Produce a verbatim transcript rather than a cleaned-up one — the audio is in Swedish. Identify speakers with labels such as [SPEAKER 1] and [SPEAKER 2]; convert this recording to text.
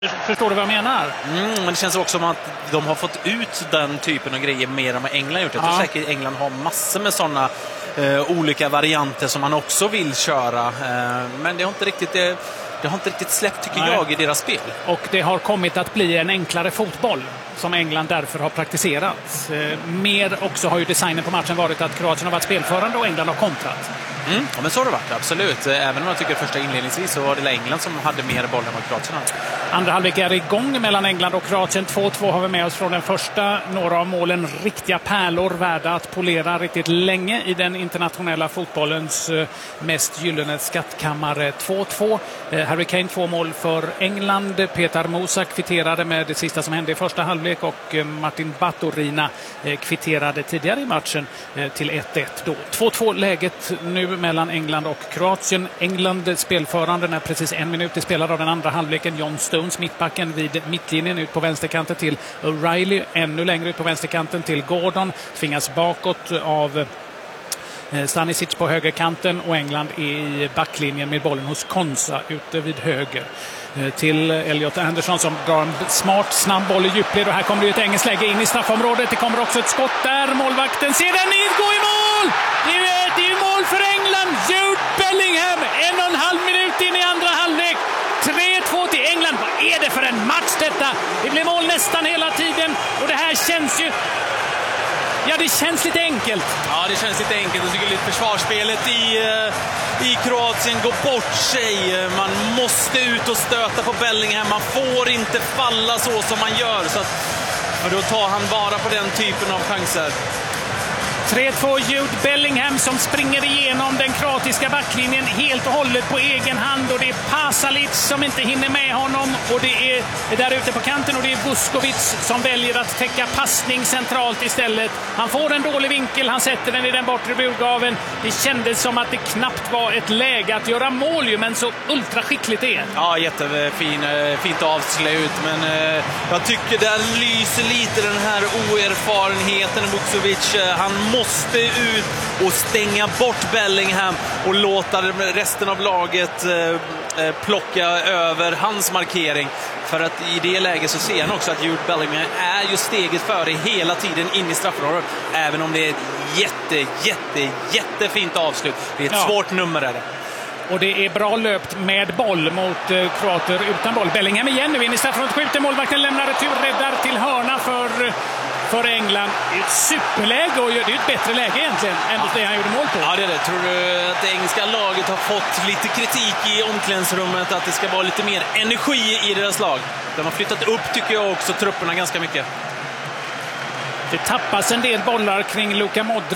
[SPEAKER 1] Förstår du vad jag menar?
[SPEAKER 2] Mm, men det känns också som att de har fått ut den typen av grejer mer än vad England gjort. Jag tror ja. säkert England har massor med sådana eh, olika varianter som man också vill köra. Eh, men det har inte riktigt... Det, Det har inte riktigt släppt, tycker Nej. jag, i deras spel.
[SPEAKER 1] Och det har kommit att bli en enklare fotboll som England därför har praktiserat. Eh, mer också har ju designen på matchen varit att Kroatien har varit spelförande och England har kontrat.
[SPEAKER 2] Mm, ja, men så har det varit, absolut. Även om jag tycker första inledningsvis så var det England som hade mer boll än vad Kroatien hade.
[SPEAKER 1] Andra halvlek är igång mellan England och Kroatien. två två har vi med oss från den första. Några av målen riktiga pärlor värda att polera riktigt länge i den internationella fotbollens mest gyllene skattkammare. två två. Harry Kane två mål för England. Petar Musa kvitterade med det sista som hände i första halvlek och Martin Baturina kvitterade tidigare i matchen till ett ett då. två två läget nu mellan England och Kroatien. England spelförande när precis en minut är spelad av den andra halvleken. John Stones, mittbacken vid mittlinjen ut på vänsterkanten till O'Reilly. Ännu längre ut på vänsterkanten till Gordon. Tvingas bakåt av Stanisic på högerkanten och England är i backlinjen med bollen hos Konsa ute vid höger. Till Elliot Anderson som drar en smart, snabb boll i djupled och här kommer det ett engelskt läge in i straffområdet. Det kommer också ett skott där. Målvakten ser den in, gå i mål! Det är, det är mål för England. Jude Bellingham, en och en halv minut in i andra halvlek. tre två till England. Vad är det för en match detta? Det blir mål nästan hela tiden och det här känns ju... Ja, det känns lite enkelt.
[SPEAKER 2] Ja, det känns lite enkelt. Jag tycker lite försvarsspelet i, i Kroatien går bort sig. Man måste ut och stöta på Bellingham. Man får inte falla så som man gör. Så att, för då tar han bara på den typen av chanser.
[SPEAKER 1] tre två Jude Bellingham som springer igenom den kroatiska backlinjen helt och hållet på egen hand och det är Pasalic som inte hinner med honom och det är där ute på kanten och det är Vuskovic som väljer att täcka passning centralt istället. Han får en dålig vinkel, han sätter den i den bortre burgaven. Det kändes som att det knappt var ett läge att göra mål ju, men så ultraskickligt det är.
[SPEAKER 2] Ja, jättefin, fint avslut, men eh, jag tycker där lyser lite den här oerfarenheten Vuskovic. Han måste måste ut och stänga bort Bellingham och låta resten av laget eh, plocka över hans markering. För att i det läget så ser han också att Jude Bellingham är ju steget före hela tiden in i straffområdet. Även om det är ett jätte, jätte, jättefint avslut. Det är ett ja. svårt nummer är det.
[SPEAKER 1] Och det är bra löpt med boll mot eh, kroater utan boll. Bellingham igen nu in i straffområdet, skjuter, målvakten lämnar retur, räddar till hörna för... för England. Det är ett superläge och det är ett bättre läge egentligen än ja. det han gjorde mål på.
[SPEAKER 2] Ja, det är det. Tror du att det engelska laget har fått lite kritik i omklädningsrummet att det ska vara lite mer energi i deras lag? De har flyttat upp, tycker jag också, trupperna ganska mycket.
[SPEAKER 1] Det tappas en del bollar kring Luka Modric.